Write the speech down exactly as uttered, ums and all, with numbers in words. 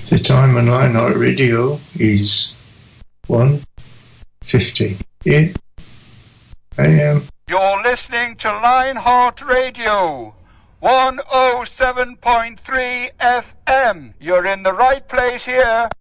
The time on Lionheart Radio is one fifty a m. You're listening to Lionheart Radio, one oh seven point three F M. You're in the right place here.